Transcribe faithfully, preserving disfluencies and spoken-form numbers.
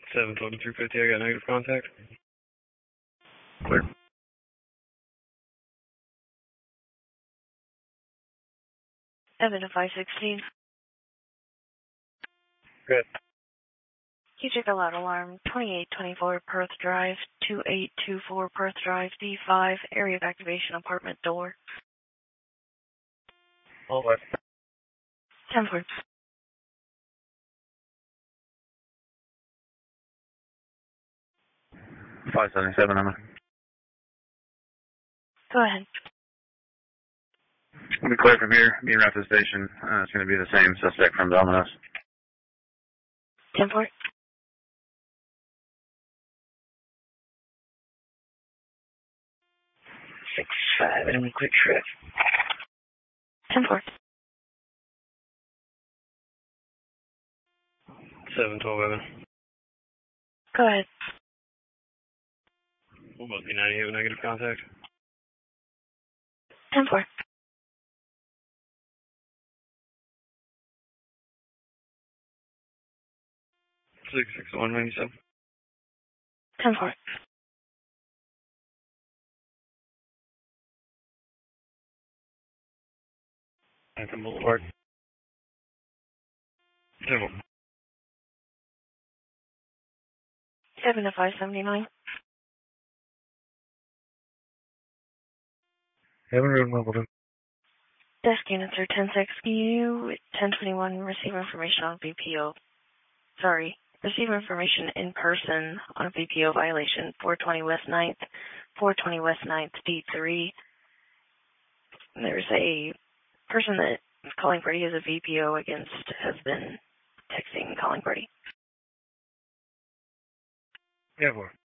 seven twelve to three fifty, I got negative contact. Clear. seven to five sixteen. Good. You check a loud alarm, twenty-eight twenty-four Perth Drive, two eight two four Perth Drive, D five, area of activation, apartment door. All left. ten four. five seventy-seven, Emma. Go ahead. We'll be clear from here. Being around the station. Uh, it's going to be the same suspect from Domino's. ten four. six five, and quick trip. ten four. seven twelve, Evan. Go ahead. We'll both be ninety-eight with negative contact. ten four. six six one ninety-seven. ten four. Anthem Boulevard. ten four. seven to five seventy-nine. Evan Road, Wimbledon. Desk units are ten six U, ten twenty-one, receive information on V P O. Sorry, receive information in person on a V P O violation, four twenty West ninth, four twenty West ninth, D three. There's a person that is calling party as a V P O against has been texting calling party. Yeah, four.